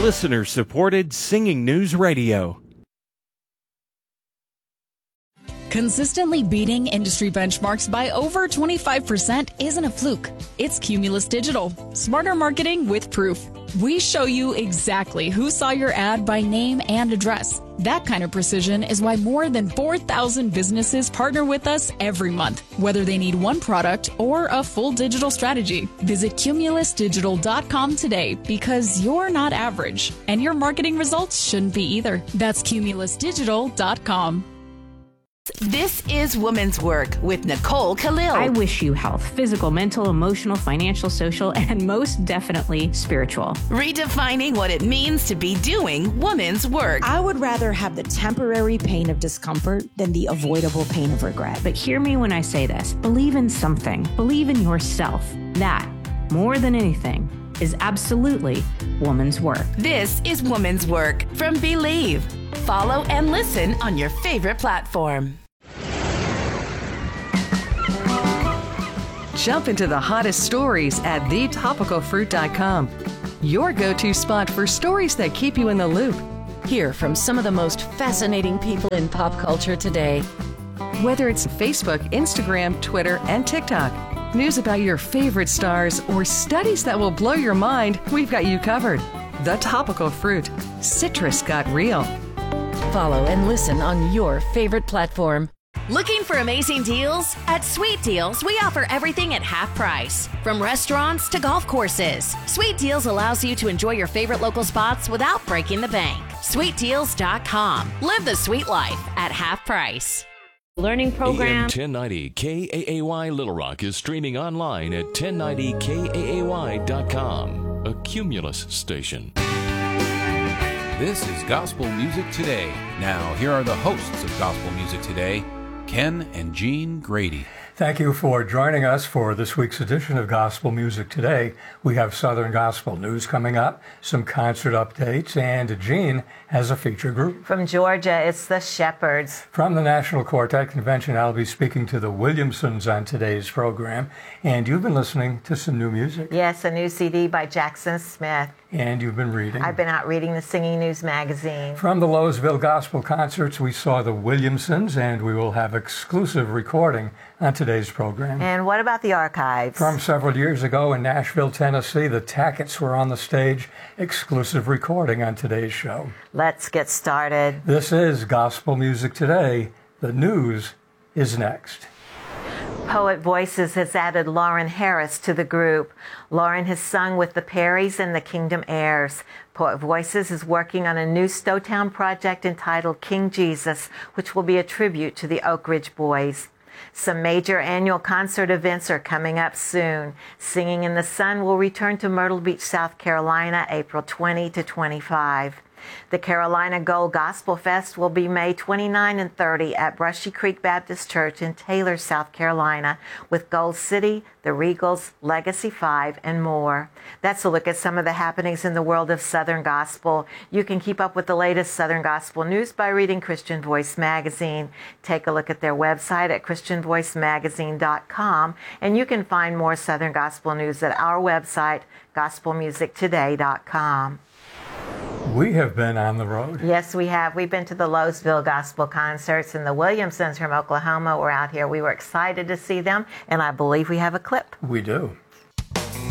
Listener-supported Singing News Radio. Consistently beating industry benchmarks by over 25% isn't a fluke. It's Cumulus Digital. Smarter marketing with proof. We show you exactly who saw your ad by name and address. That kind of precision is why more than 4,000 businesses partner with us every month, whether they need one product or a full digital strategy. Visit cumulusdigital.com today because you're not average, and your marketing results shouldn't be either. That's cumulusdigital.com. This is Woman's Work with Nicole Khalil. I wish you health, physical, mental, emotional, financial, social, and most definitely spiritual. Redefining what it means to be doing woman's work. I would rather have the temporary pain of discomfort than the avoidable pain of regret. But hear me when I say this. Believe in something. Believe in yourself. That, more than anything, is absolutely woman's work. This is Woman's Work from Believe. Follow and listen on your favorite platform. Jump into the hottest stories at thetopicalfruit.com. Your go-to spot for stories that keep you in the loop. Hear from some of the most fascinating people in pop culture today. Whether it's Facebook, Instagram, Twitter, and TikTok, news about your favorite stars, or studies that will blow your mind, we've got you covered. The Topical Fruit. Citrus got real. Follow and listen on your favorite platform. Looking for amazing deals? At Sweet Deals, we offer everything at half price. From restaurants to golf courses, Sweet Deals allows you to enjoy your favorite local spots without breaking the bank. SweetDeals.com. Live the sweet life at half price. Learning program. AM 1090 KAAY Little Rock is streaming online at 1090KAAY.com, a Cumulus station. This is Gospel Music Today. Now, here are the hosts of Gospel Music Today, Ken and Jean Grady. Thank you for joining us for this week's edition of Gospel Music Today. We have Southern Gospel news coming up, some concert updates, and Jean has a feature group. From Georgia, it's the Shepherds. From the National Quartet Convention, I'll be speaking to the Williamsons on today's program. And you've been listening to some new music. Yes, a new CD by Jackson Smith. And you've been reading. I've been out reading the Singing News magazine. From the Lowesville Gospel Concerts, we saw the Williamsons, and we will have exclusive recording on today's program. And what about the archives? From several years ago in Nashville, Tennessee, the Tacketts were on the stage. Exclusive recording on today's show. Let's get started. This is Gospel Music Today. The news is next. Poet Voices has added Lauren Harris to the group. Lauren has sung with the Perrys and the Kingdom Heirs. Poet Voices is working on a new Stowtown project entitled King Jesus, which will be a tribute to the Oak Ridge Boys. Some major annual concert events are coming up soon. Singing in the Sun will return to Myrtle Beach, South Carolina, April 20 to 25. The Carolina Gold Gospel Fest will be May 29 and 30 at Brushy Creek Baptist Church in Taylor, South Carolina, with Gold City, the Regals, Legacy 5, and more. That's a look at some of the happenings in the world of Southern Gospel. You can keep up with the latest Southern Gospel news by reading Christian Voice magazine. Take a look at their website at christianvoicemagazine.com, and you can find more Southern Gospel news at our website, gospelmusictoday.com. We have been on the road. Yes, we have. We've been to the Lowesville Gospel Concerts, and the Williamsons from Oklahoma were out here. We were excited to see them, and I believe we have a clip. We do.